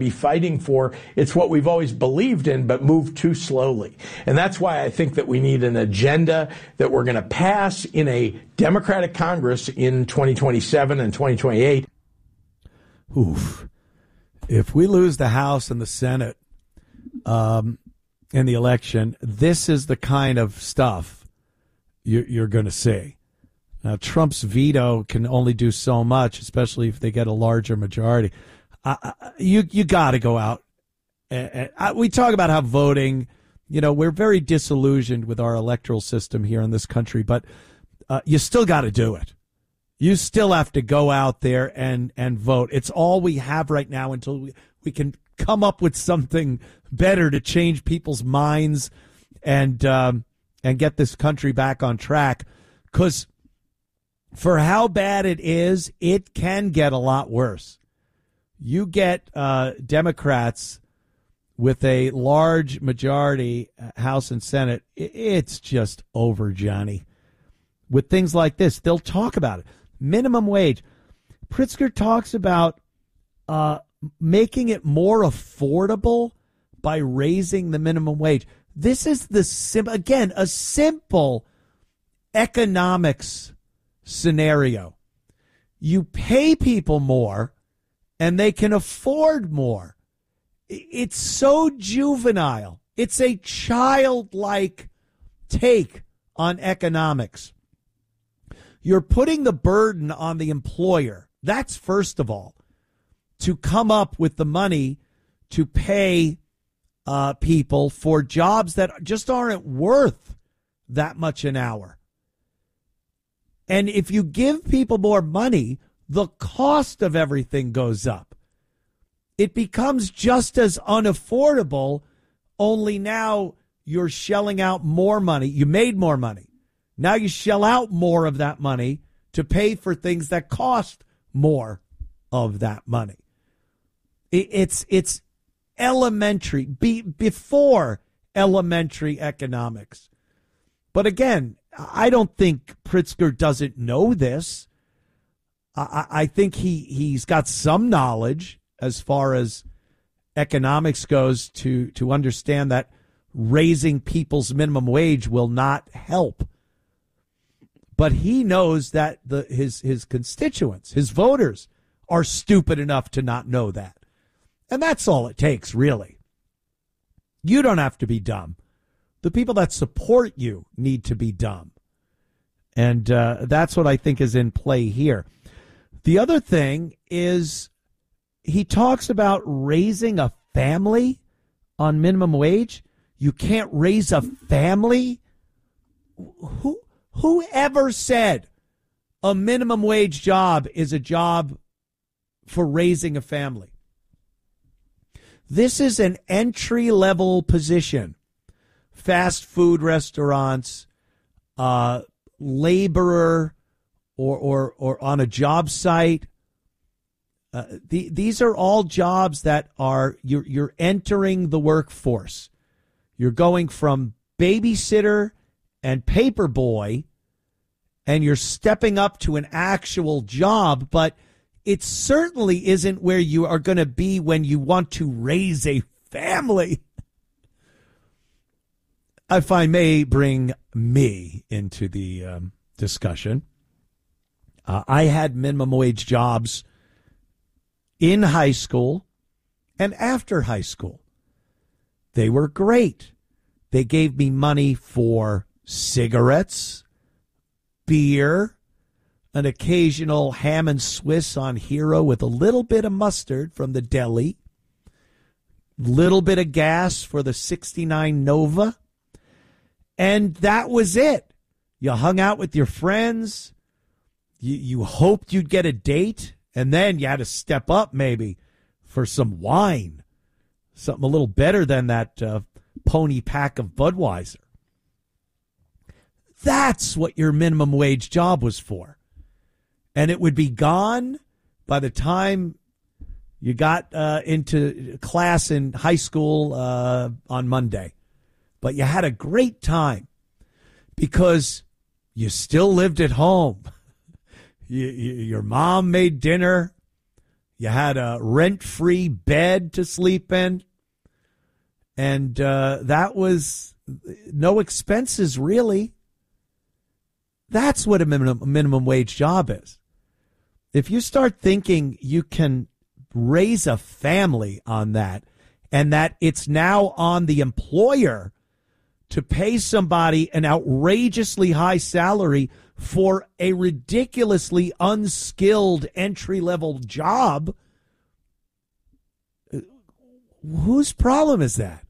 be fighting for. It's what we've always believed in, but moved too slowly. And that's why I think that we need an agenda that we're going to pass in a Democratic Congress in 2027 and 2028. Oof. If we lose the House and the Senate in the election, this is the kind of stuff you're going to see. Now, Trump's veto can only do so much, especially if they get a larger majority. You got to go out. We talk about how voting, we're very disillusioned with our electoral system here in this country, but you still got to do it. You still have to go out there and vote. It's all we have right now until we can come up with something better to change people's minds and get this country back on track. Because for how bad it is, it can get a lot worse. You get Democrats with a large majority, House and Senate, it's just over, Johnny. With things like this, they'll talk about it. Minimum wage. Pritzker talks about making it more affordable by raising the minimum wage. This is a simple economics scenario. You pay people more and they can afford more. It's so juvenile. It's a childlike take on economics. You're putting the burden on the employer. That's first of all, to come up with the money to pay people for jobs that just aren't worth that much an hour. And if you give people more money, the cost of everything goes up. It becomes just as unaffordable, only now you're shelling out more money. You made more money. Now you shell out more of that money to pay for things that cost more of that money. It's elementary, before elementary economics. But again, I don't think Pritzker doesn't know this. I think he's got some knowledge as far as economics goes to understand that raising people's minimum wage will not help. But he knows that his constituents, his voters, are stupid enough to not know that. And that's all it takes, really. You don't have to be dumb. The people that support you need to be dumb. And that's what I think is in play here. The other thing is he talks about raising a family on minimum wage. You can't raise a family? Whoever said a minimum wage job is a job for raising a family? This is an entry-level position. Fast food restaurants, laborer, or on a job site. These are all jobs that are you're entering the workforce. You're going from babysitter and paper boy, and you're stepping up to an actual job, but it certainly isn't where you are going to be when you want to raise a family. If I may bring me into the discussion, I had minimum wage jobs in high school and after high school. They were great. They gave me money for cigarettes, beer, an occasional ham and Swiss on Hero with a little bit of mustard from the deli, little bit of gas for the 69 Nova, and that was it. You hung out with your friends. You hoped you'd get a date, and then you had to step up maybe for some wine, something a little better than that pony pack of Budweiser. That's what your minimum wage job was for. And it would be gone by the time you got into class in high school on Monday. But you had a great time because you still lived at home. Your mom made dinner. You had a rent-free bed to sleep in. And that was no expenses, really. That's what a minimum wage job is. If you start thinking you can raise a family on that, and that it's now on the employer to pay somebody an outrageously high salary for a ridiculously unskilled entry-level job, whose problem is that?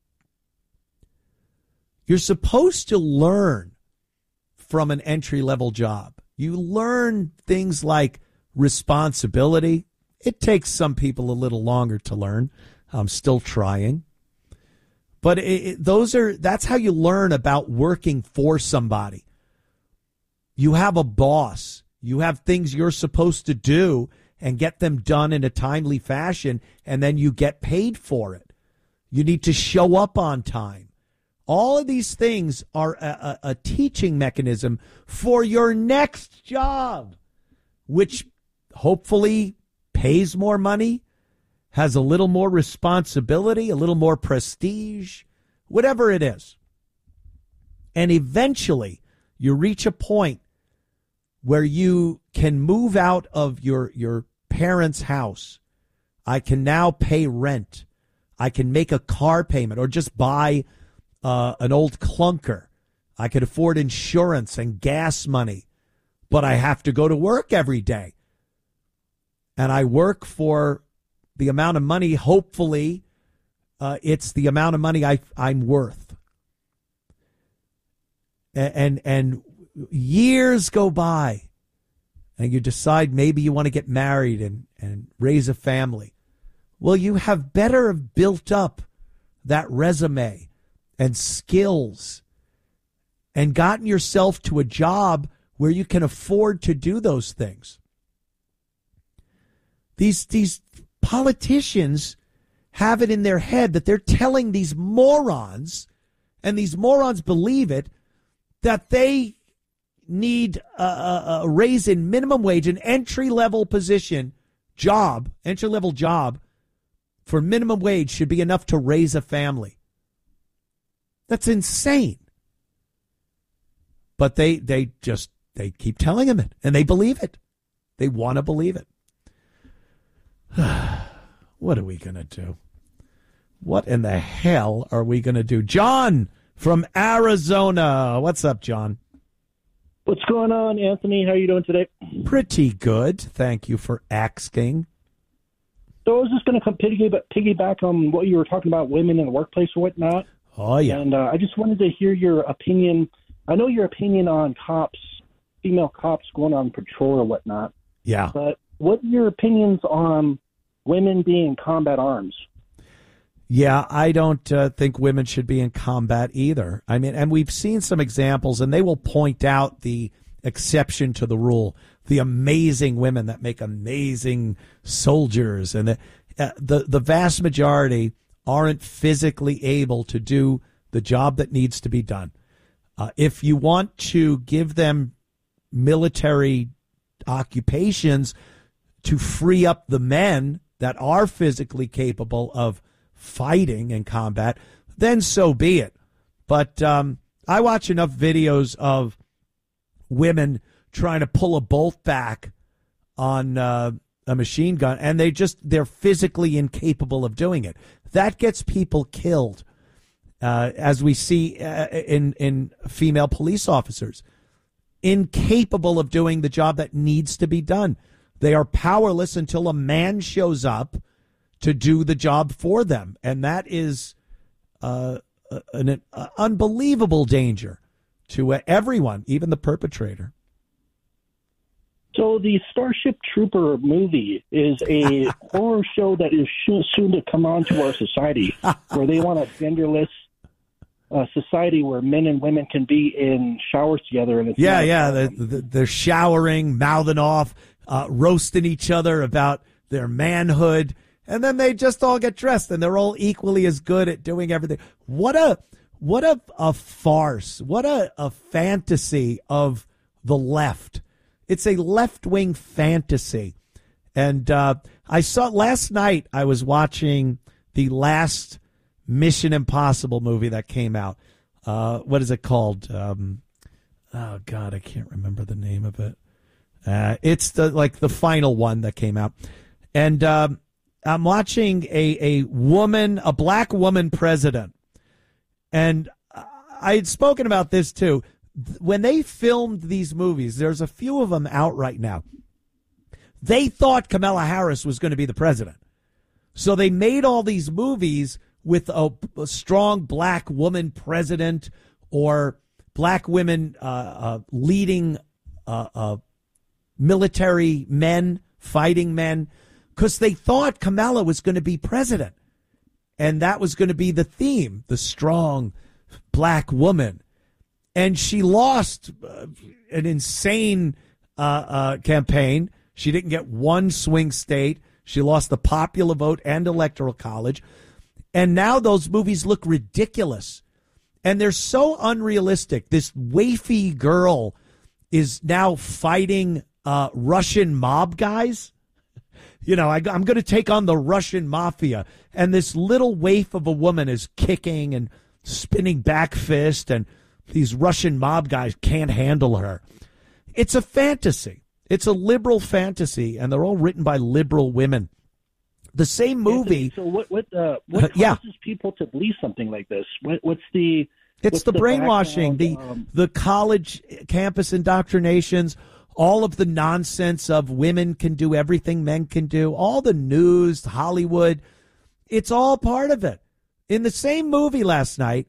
You're supposed to learn from an entry-level job. You learn things like responsibility. It takes some people a little longer to learn. I'm still trying. But that's how you learn about working for somebody. You have a boss. You have things you're supposed to do and get them done in a timely fashion, and then you get paid for it. You need to show up on time. All of these things are a teaching mechanism for your next job, which hopefully pays more money, has a little more responsibility, a little more prestige, whatever it is. And eventually you reach a point where you can move out of your parents' house. I can now pay rent. I can make a car payment or just buy an old clunker. I could afford insurance and gas money, but I have to go to work every day. And I work for the amount of money, hopefully, it's the amount of money I'm worth. And years go by, and you decide maybe you want to get married and raise a family. Well, you have better have built up that resume and skills and gotten yourself to a job where you can afford to do those things. These politicians have it in their head that they're telling these morons, and these morons believe it, that they need a raise in minimum wage, an entry-level position, entry-level job for minimum wage should be enough to raise a family. That's insane. But they keep telling them it, and they believe it. They want to believe it. What are we going to do? What in the hell are we going to do? John from Arizona. What's up, John? What's going on, Anthony? How are you doing today? Pretty good. Thank you for asking. So I was just going to piggyback on what you were talking about, women in the workplace or whatnot. Oh, yeah. And I just wanted to hear your opinion. I know your opinion on cops, female cops going on patrol or whatnot. Yeah. But what are your opinions on women being in combat arms? Yeah, I don't think women should be in combat either. I mean, and we've seen some examples, and they will point out the exception to the rule, the amazing women that make amazing soldiers. And the vast majority aren't physically able to do the job that needs to be done. If you want to give them military occupations to free up the men that are physically capable of fighting in combat, then so be it. But I watch enough videos of women trying to pull a bolt back on a machine gun, and they're physically incapable of doing it. That gets people killed, as we see in female police officers, incapable of doing the job that needs to be done. They are powerless until a man shows up to do the job for them. And that is an unbelievable danger to everyone, even the perpetrator. So the Starship Trooper movie is a horror show that is soon to come on to our society, where they want a genderless society where men and women can be in showers together. And it's they're showering, mouthing off, roasting each other about their manhood, and then they just all get dressed, and they're all equally as good at doing everything. What a farce! What a fantasy of the left. It's a left-wing fantasy. And I saw last night, I was watching the last Mission Impossible movie that came out. What is it called? Oh God, I can't remember the name of it. It's the final one that came out. And I'm watching a black woman president. And I had spoken about this too. When they filmed these movies, there's a few of them out right now. They thought Kamala Harris was going to be the president. So they made all these movies with a strong black woman president or black women leading military men, fighting men, because they thought Kamala was going to be president. And that was going to be the theme, the strong black woman. And she lost an insane campaign. She didn't get one swing state. She lost the popular vote and electoral college. And now those movies look ridiculous. And they're so unrealistic. This wafy girl is now fighting Russian mob guys. You know, I'm going to take on the Russian mafia. And this little waif of a woman is kicking and spinning back fist. And these Russian mob guys can't handle her. It's a fantasy. It's a liberal fantasy. And they're all written by liberal women. The same movie. So what causes people to believe something like this? What's the brainwashing, the college campus indoctrinations, all of the nonsense of women can do everything men can do, all the news, Hollywood. It's all part of it. In the same movie last night,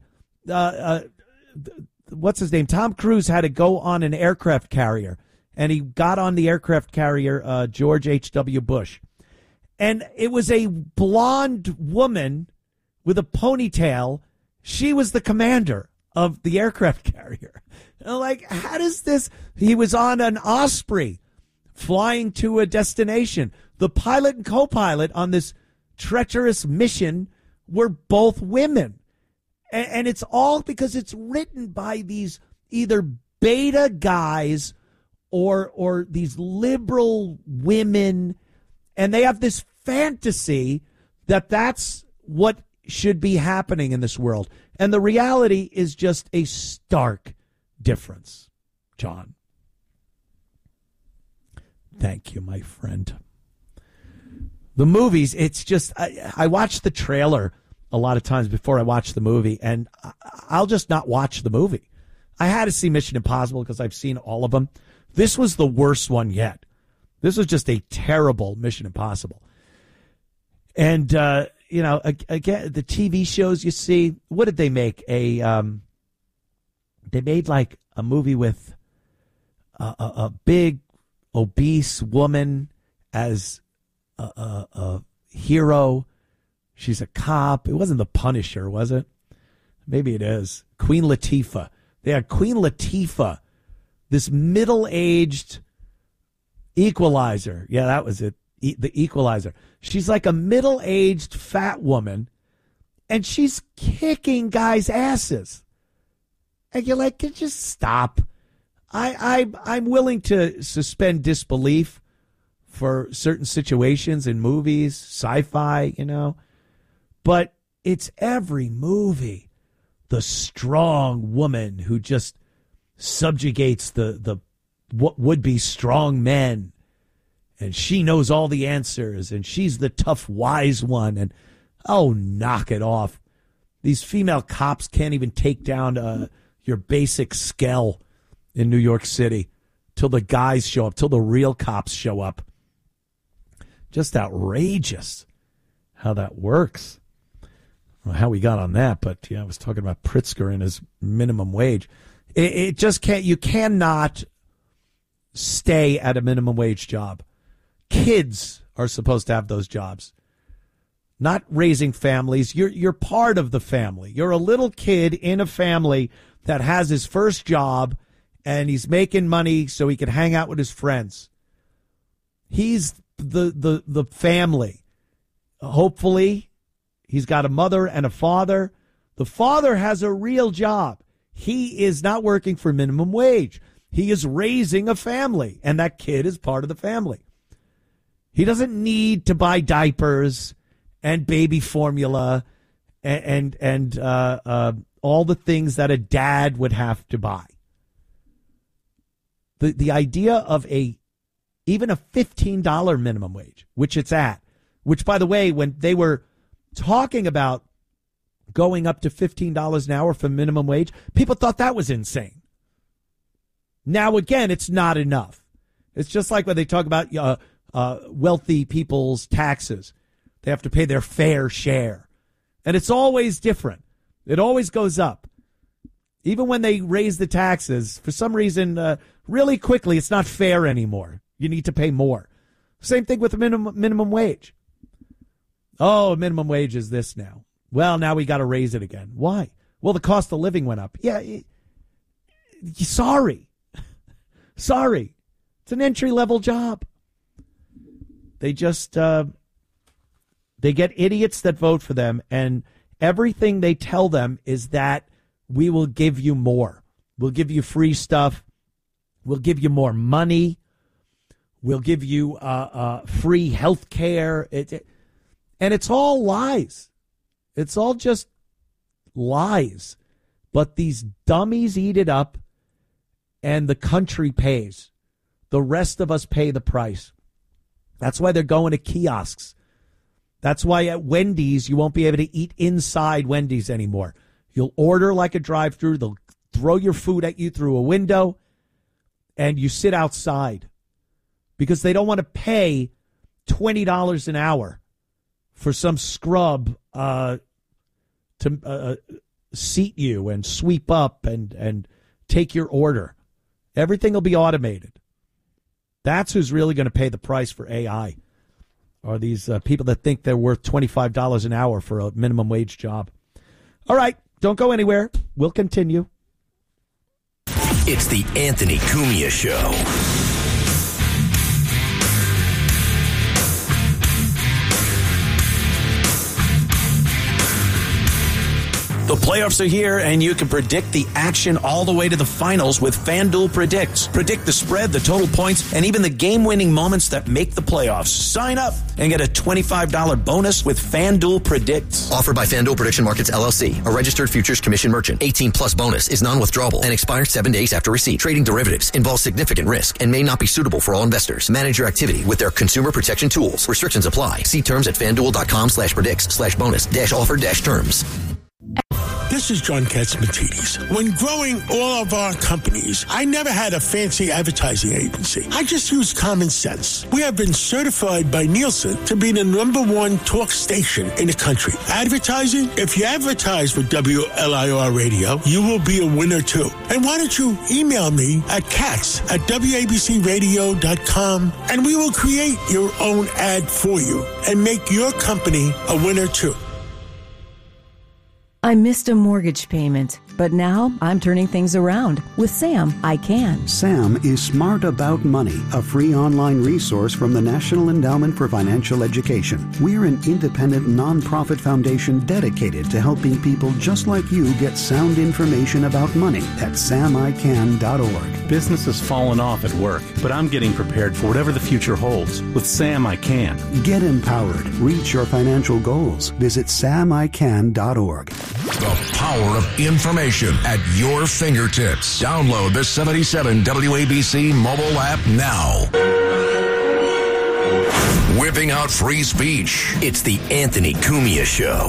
what's his name? Tom Cruise had to go on an aircraft carrier, and he got on the aircraft carrier, George H.W. Bush. And it was a blonde woman with a ponytail. She was the commander of the aircraft carrier. And like, how does this? He was on an Osprey flying to a destination. The pilot and co-pilot on this treacherous mission were both women. And it's all because it's written by these either beta guys or these liberal women. And they have this fantasy that that's what should be happening in this world. And the reality is just a stark difference, John. Thank you, my friend. The movies, it's just, I watch the trailer a lot of times before I watch the movie, and I'll just not watch the movie. I had to see Mission Impossible because I've seen all of them. This was the worst one yet. This was just a terrible Mission Impossible. And, again, the TV shows you see, what did they make? They made like a movie with a big obese woman as a hero. She's a cop. It wasn't The Punisher, was it? Maybe it is. Queen Latifah. They had Queen Latifah, this middle-aged Equalizer. Yeah, that was it. The Equalizer. She's like a middle-aged fat woman, and she's kicking guys' asses. And you're like, just stop. I'm willing to suspend disbelief for certain situations in movies, sci-fi, But it's every movie. The strong woman who just subjugates the what would be strong men. And she knows all the answers, and she's the tough, wise one. And, knock it off. These female cops can't even take down your basic skell in New York City till the guys show up, till the real cops show up. Just outrageous how that works. I don't know how we got on that, but I was talking about Pritzker and his minimum wage. It just can't, you cannot stay at a minimum wage job. Kids are supposed to have those jobs, not raising families. You're part of the family. You're a little kid in a family that has his first job, and he's making money so he can hang out with his friends. He's the family. Hopefully, he's got a mother and a father. The father has a real job. He is not working for minimum wage. He is raising a family, and that kid is part of the family. He doesn't need to buy diapers and baby formula and all the things that a dad would have to buy. The idea of even a $15 minimum wage, which it's at, which, by the way, when they were talking about going up to $15 an hour for minimum wage, people thought that was insane. Now, again, it's not enough. It's just like when they talk about wealthy people's taxes. They have to pay their fair share. And it's always different. It always goes up. Even when they raise the taxes, for some reason, really quickly, it's not fair anymore. You need to pay more. Same thing with the minimum wage. Oh, minimum wage is this now. Well, now we got to raise it again. Why? Well, the cost of living went up. Yeah, sorry. Sorry. It's an entry-level job. They just, they get idiots that vote for them, and everything they tell them is that we will give you more. We'll give you free stuff. We'll give you more money. We'll give you free health care. And it's all lies. It's all just lies. But these dummies eat it up, and the country pays. The rest of us pay the price. That's why they're going to kiosks. That's why at Wendy's, you won't be able to eat inside Wendy's anymore. You'll order like a drive-thru. They'll throw your food at you through a window, and you sit outside because they don't want to pay $20 an hour for some scrub to seat you and sweep up and take your order. Everything will be automated. That's who's really going to pay the price for AI, are these people that think they're worth $25 an hour for a minimum wage job. All right, don't go anywhere. We'll continue. It's the Anthony Cumia Show. The playoffs are here, and you can predict the action all the way to the finals with FanDuel Predicts. Predict the spread, the total points, and even the game-winning moments that make the playoffs. Sign up and get a $25 bonus with FanDuel Predicts. Offered by FanDuel Prediction Markets, LLC, a registered futures commission merchant. 18-plus bonus is non-withdrawable and expires 7 days after receipt. Trading derivatives involves significant risk and may not be suitable for all investors. Manage your activity with their consumer protection tools. Restrictions apply. See terms at FanDuel.com/predicts/bonus-offer-terms. This is John Katzmatidis. When growing all of our companies, I never had a fancy advertising agency. I just used common sense. We have been certified by Nielsen to be the #1 talk station in the country. Advertising? If you advertise with WLIR Radio, you will be a winner too. And why don't you email me at katz@wabcradio.com and we will create your own ad for you and make your company a winner too. I missed a mortgage payment, but now I'm turning things around. With Sam, I can. Sam is Smart About Money, a free online resource from the National Endowment for Financial Education. We're an independent nonprofit foundation dedicated to helping people just like you get sound information about money at samican.org. Business has fallen off at work, but I'm getting prepared for whatever the future holds. With Sam, I can. Get empowered. Reach your financial goals. Visit samican.org. The power of information at your fingertips. Download the 77 WABC mobile app now. Whipping out free speech. It's the Anthony Cumia Show.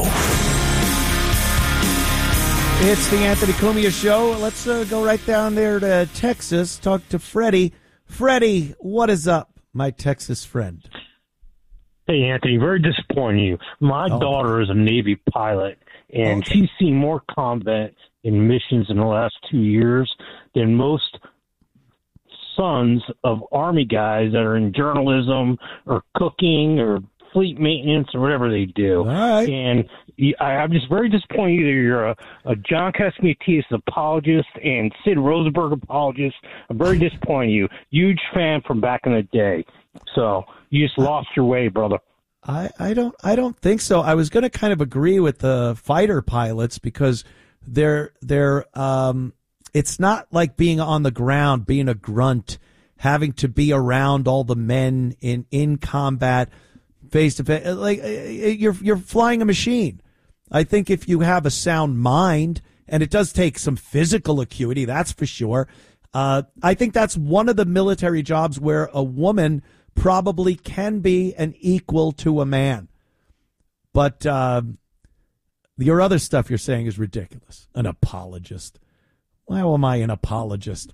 It's the Anthony Cumia Show. Let's go right down there to Texas, talk to Freddie. Freddie, what is up, my Texas friend? Hey, Anthony, very disappointing you. My daughter is a Navy pilot, and she's seen more combat in missions in the last 2 years than most sons of Army guys that are in journalism or cooking or fleet maintenance or whatever they do. All right. And I'm just very disappointed. Either you're a John Catsimatidis apologist and Sid Rosenberg apologist. I'm very disappointed in you. Huge fan from back in the day. So you just lost your way, brother. I don't think so. I was going to kind of agree with the fighter pilots because they're it's not like being on the ground, being a grunt having to be around all the men in combat face to face. Like, you're flying a machine. I think if you have a sound mind, and it does take some physical acuity, that's for sure. I think that's one of the military jobs where a woman probably can be an equal to a man. But your other stuff you're saying is ridiculous. An apologist. Why am I an apologist?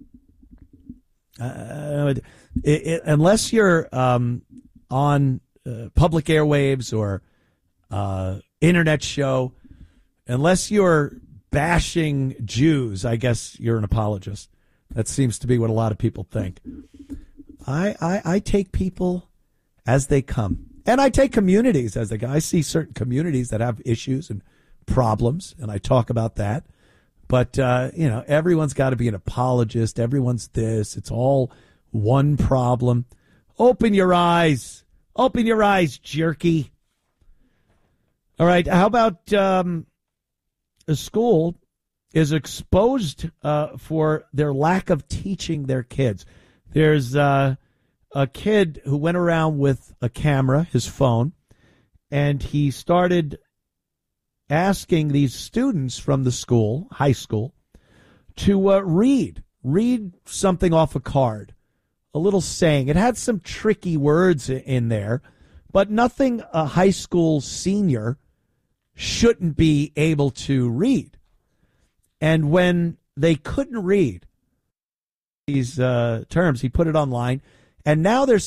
Unless you're on public airwaves or internet show, unless you're bashing Jews, I guess you're an apologist. That seems to be what a lot of people think. I take people as they come. And I take communities as they go. I see certain communities that have issues and problems, and I talk about that. But, everyone's got to be an apologist. Everyone's this. It's all one problem. Open your eyes. Open your eyes, jerky. All right. How about a school is exposed for their lack of teaching their kids? There's a kid who went around with a camera, his phone, and he started asking these students from the school, high school, to read something off a card, a little saying. It had some tricky words in there, but nothing a high school senior shouldn't be able to read. And when they couldn't read these terms, he put it online, and now they're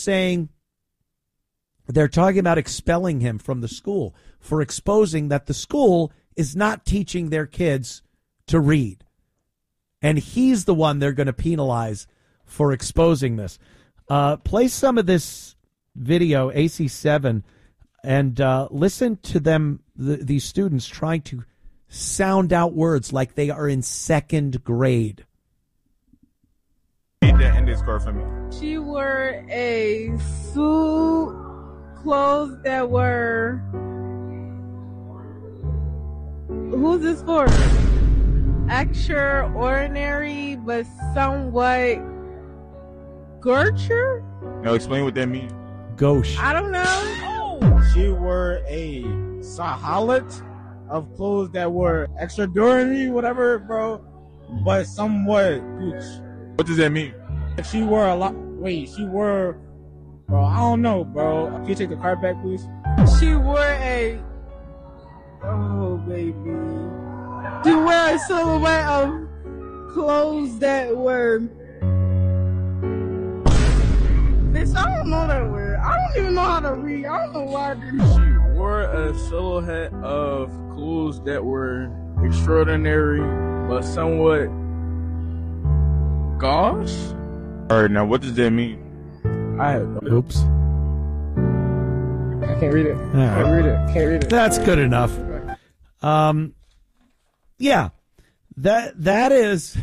talking about expelling him from the school for exposing that the school is not teaching their kids to read. And he's the one they're going to penalize for exposing this. Play some of this video, AC7, and listen to them, these students trying to sound out words like they are in second grade. Read that in this card for me. She wore a suit, clothes that were... Who's this for? Extraordinary, but somewhat Gertrude? No, explain what that means. Gauche. I don't know. Oh. She wore a sahalat of clothes that were extraordinary, whatever, bro, but somewhat gooch. What does that mean? She wore a lot. Wait, she wore... Bro, I don't know, bro. Can you take the card back, please? She wore a... Oh, baby. She wore a silhouette of clothes that were... Bitch, I don't know that word. I don't even know how to read. I don't know why I did. She wore a silhouette of clothes that were extraordinary, but somewhat gauche. All right, now what does that mean? Oops. I can't read it. Can't read it. That's good enough. Yeah, that is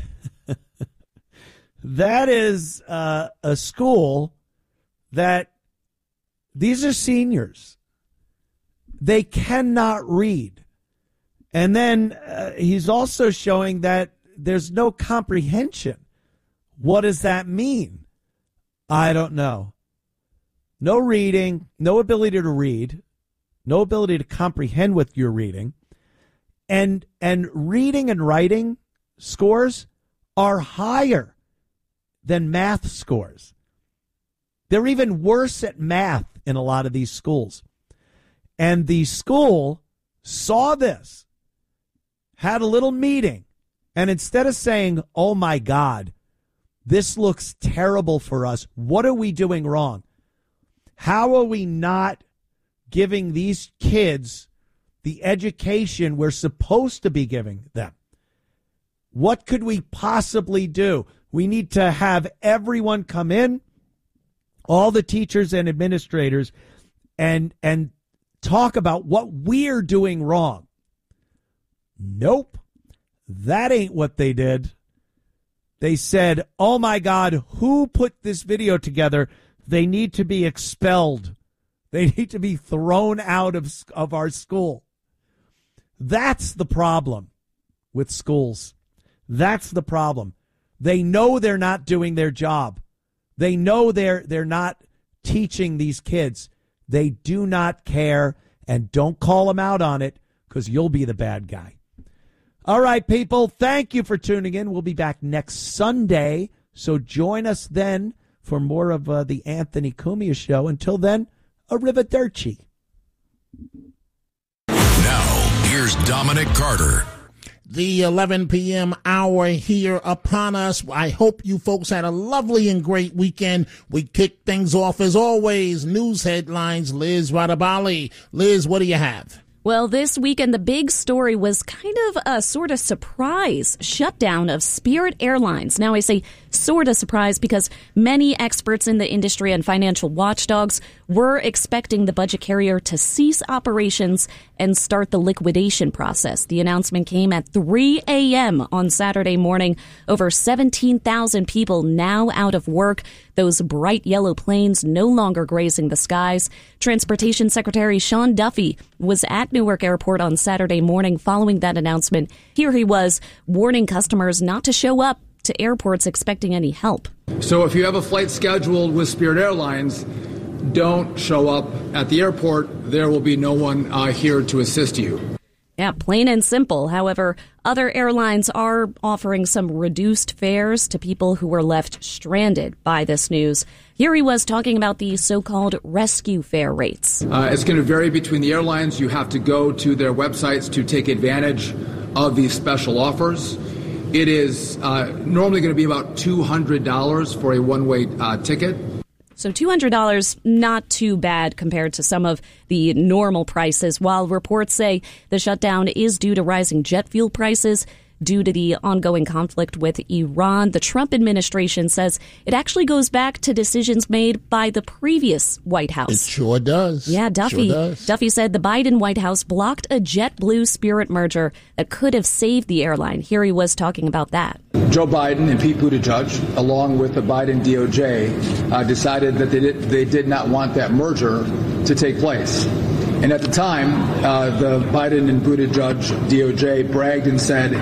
that is a school that these are seniors. They cannot read, and then he's also showing that there's no comprehension. What does that mean? I don't know. No reading, no ability to read, no ability to comprehend what you're reading. And reading and writing scores are higher than math scores. They're even worse at math in a lot of these schools. And the school saw this, had a little meeting, and instead of saying, oh my God, this looks terrible for us, what are we doing wrong? How are we not giving these kids the education we're supposed to be giving them? What could we possibly do? We need to have everyone come in, all the teachers and administrators, and talk about what we're doing wrong. Nope. That ain't what they did. They said, oh my God, who put this video together? They need to be expelled. They need to be thrown out of our school. That's the problem with schools. That's the problem. They know they're not doing their job. They know they're not teaching these kids. They do not care, and don't call them out on it because you'll be the bad guy. All right, people, thank you for tuning in. We'll be back next Sunday, so join us then for more of the Anthony Cumia Show. Until then, arrivederci. Now, here's Dominic Carter. The 11 p.m. hour here upon us. I hope you folks had a lovely and great weekend. We kick things off, as always, news headlines. Liz Radabali. Liz, what do you have? Well, this weekend, the big story was kind of a sort of surprise shutdown of Spirit Airlines. Now, I say sort of surprise because many experts in the industry and financial watchdogs were expecting the budget carrier to cease operations and start the liquidation process. The announcement came at 3 a.m. on Saturday morning. Over 17,000 people now out of work. Those bright yellow planes no longer grazing the skies. Transportation Secretary Sean Duffy was at Newark Airport on Saturday morning following that announcement. Here he was warning customers not to show up to airports expecting any help. So if you have a flight scheduled with Spirit Airlines, don't show up at the airport. There will be no one here to assist you. Yeah, plain and simple. However, other airlines are offering some reduced fares to people who were left stranded by this news. Here he was talking about the so-called rescue fare rates. It's going to vary between the airlines. You have to go to their websites to take advantage of these special offers. It is normally going to be about $200 for a one-way ticket. So $200, not too bad compared to some of the normal prices, while reports say the shutdown is due to rising jet fuel prices. Due to the ongoing conflict with Iran, the Trump administration says it actually goes back to decisions made by the previous White House. It sure does. Yeah, Duffy. Sure does. Duffy said the Biden White House blocked a JetBlue Spirit merger that could have saved the airline. Here he was talking about that. Joe Biden and Pete Buttigieg, along with the Biden DOJ, decided that they did not want that merger to take place. And at the time, the Biden and Buttigieg DOJ bragged and said,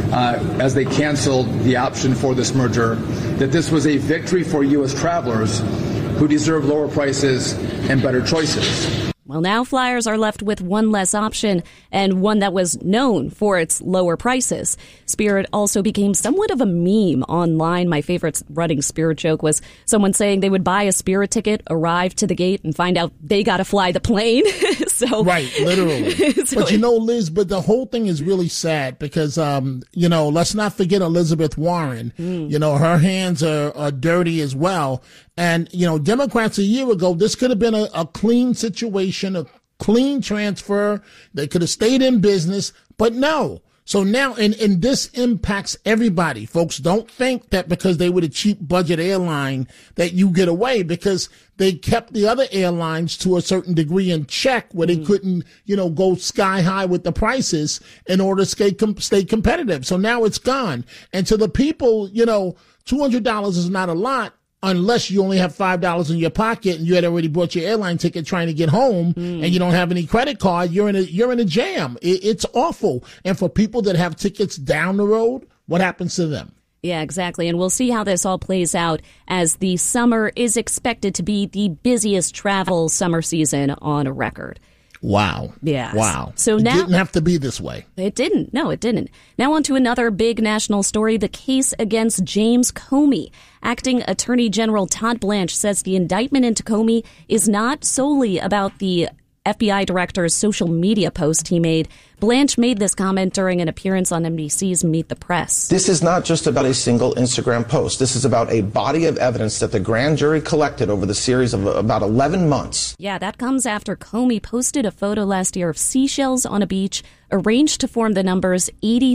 as they canceled the option for this merger, that this was a victory for U.S. travelers who deserve lower prices and better choices. Well, now flyers are left with one less option, and one that was known for its lower prices. Spirit also became somewhat of a meme online. My favorite running Spirit joke was someone saying they would buy a Spirit ticket, arrive to the gate, and find out they got to fly the plane. Right, literally. But Liz, but the whole thing is really sad because, let's not forget Elizabeth Warren. Her hands are dirty as well. And, Democrats a year ago, this could have been a clean situation, a clean transfer. They could have stayed in business, but no. So now, and this impacts everybody. Folks, don't think that because they were a cheap budget airline that you get away, because they kept the other airlines to a certain degree in check where they couldn't, go sky high with the prices in order to stay competitive. So now it's gone. And to the people, $200 is not a lot. Unless you only have $5 in your pocket and you had already bought your airline ticket trying to get home and you don't have any credit card, you're in a jam. It's awful. And for people that have tickets down the road, what happens to them? Yeah, exactly. And we'll see how this all plays out as the summer is expected to be the busiest travel summer season on record. Wow. Yeah. Wow. So it now didn't have to be this way. It didn't. No, it didn't. Now on to another big national story, the case against James Comey. Acting Attorney General Todd Blanche says the indictment into Comey is not solely about the FBI director's social media post he made. Blanche made this comment during an appearance on NBC's Meet the Press. This is not just about a single Instagram post. This is about a body of evidence that the grand jury collected over the series of about 11 months. Yeah, that comes after Comey posted a photo last year of seashells on a beach arranged to form the numbers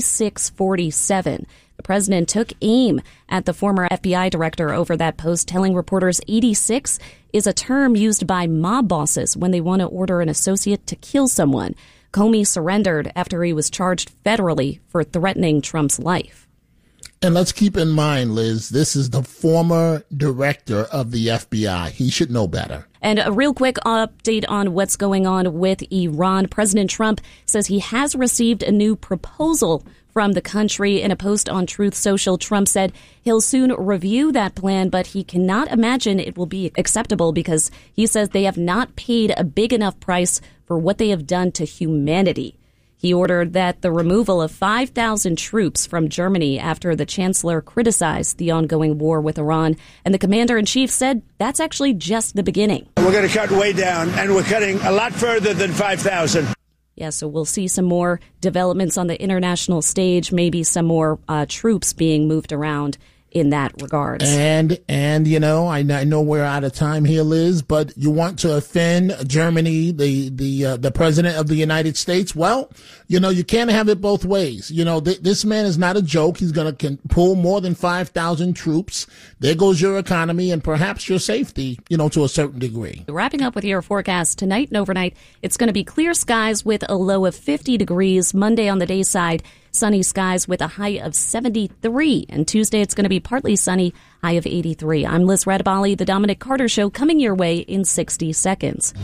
8647. The president took aim at the former FBI director over that post, telling reporters 86 is a term used by mob bosses when they want to order an associate to kill someone. Comey surrendered after he was charged federally for threatening Trump's life. And let's keep in mind, Liz, this is the former director of the FBI. He should know better. And a real quick update on what's going on with Iran. President Trump says he has received a new proposal from the country. In a post on Truth Social, Trump said he'll soon review that plan, but he cannot imagine it will be acceptable because he says they have not paid a big enough price for what they have done to humanity. He ordered that the removal of 5,000 troops from Germany after the chancellor criticized the ongoing war with Iran. And the commander-in-chief said that's actually just the beginning. We're going to cut way down, and we're cutting a lot further than 5,000. Yeah, so we'll see some more developments on the international stage, maybe some more troops being moved around in that regard. And you know, I know we're out of time here, Liz, but you want to offend Germany, the president of the United States? Well, you know, you can't have it both ways. You know, this man is not a joke. He's going to pull more than 5,000 troops. There goes your economy and perhaps your safety, you know, to a certain degree. Wrapping up with your forecast tonight and overnight, it's going to be clear skies with a low of 50 degrees. Monday on the day side, sunny skies with a high of 73. And Tuesday, it's going to be partly sunny, high of 83. I'm Liz Radabali, The Dominic Carter Show, coming your way in 60 seconds.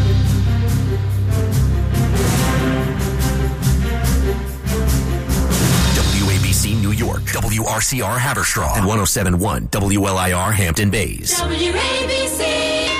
WABC New York, WRCR Haverstraw, and 107.1 WLIR Hampton Bays. WABC.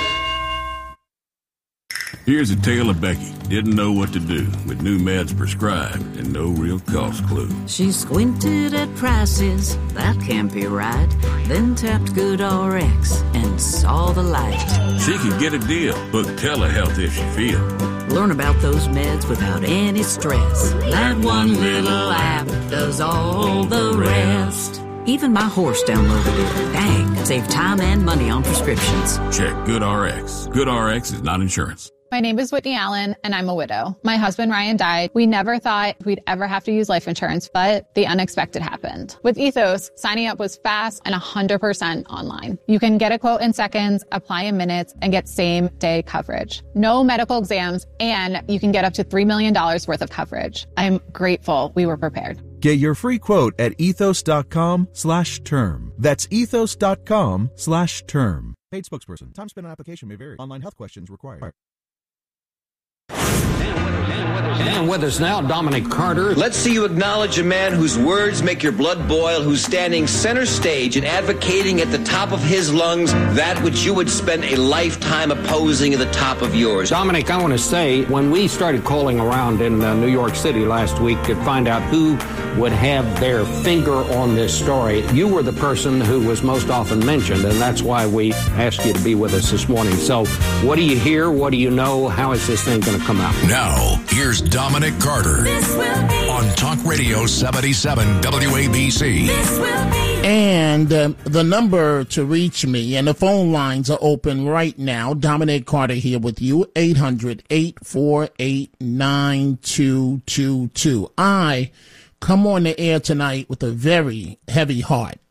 Here's a tale of Becky. Didn't know what to do with new meds prescribed and no real cost clue. She squinted at prices, that can't be right. Then tapped GoodRx and saw the light. She could get a deal. Book telehealth if she feel. Learn about those meds without any stress. That one little app does all the rest. Even my horse downloaded it. Dang, save time and money on prescriptions. Check GoodRx. GoodRx is not insurance. My name is Whitney Allen, and I'm a widow. My husband, Ryan, died. We never thought we'd ever have to use life insurance, but the unexpected happened. With Ethos, signing up was fast and 100% online. You can get a quote in seconds, apply in minutes, and get same-day coverage. No medical exams, and you can get up to $3 million worth of coverage. I'm grateful we were prepared. Get your free quote at ethos.com/term. That's ethos.com/term. Paid spokesperson. Time spent on application may vary. Online health questions required. And with us now, Dominic Carter. Let's see you acknowledge a man whose words make your blood boil, who's standing center stage and advocating at the top of his lungs that which you would spend a lifetime opposing at the top of yours. Dominic, I want to say, when we started calling around in New York City last week to find out who would have their finger on this story, you were the person who was most often mentioned, and that's why we asked you to be with us this morning. So what do you hear? What do you know? How is this thing going to come out? Now, here's Dominic Carter on Talk Radio 77 WABC. And the number to reach me, and the phone lines are open right now. Dominic Carter here with you, 800-848-9222. I come on the air tonight with a very heavy heart.